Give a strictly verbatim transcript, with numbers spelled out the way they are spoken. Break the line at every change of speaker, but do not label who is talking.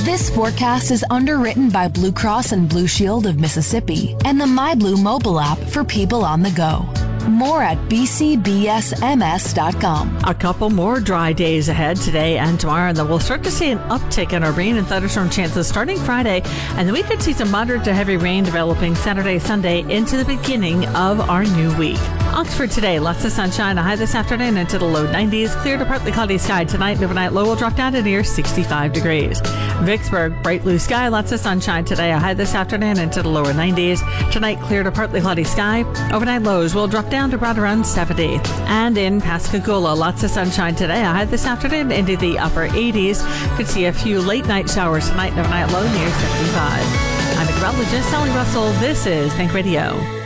This forecast is underwritten by Blue Cross and Blue Shield of Mississippi and the MyBlue mobile app for people on the go. More at b c b s m s dot com.
A couple more dry days ahead today and tomorrow, and then we'll start to see an uptick in our rain and thunderstorm chances starting Friday, and then we could see some moderate to heavy rain developing Saturday, Sunday into the beginning of our new week. Oxford today, lots of sunshine, a high this afternoon into the low nineties. Clear to partly cloudy sky tonight. Overnight low will drop down to near sixty-five degrees. Vicksburg, bright blue sky, lots of sunshine today, a high this afternoon into the lower nineties. Tonight, clear to partly cloudy sky. Overnight lows will drop down to about around seventy. And in Pascagoula, lots of sunshine today, a high this afternoon into the upper eighties. Could see a few late night showers tonight, overnight low near seventy-five. I'm meteorologist Sally Russell. This is Think Radio.